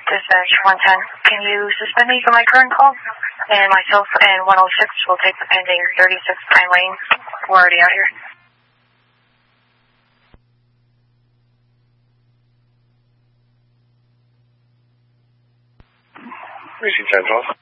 Dispatch 110. Can you suspend me from my current call? And myself and 106 will take the pending 36 Pine Lane. We're already out here. Receive 1012.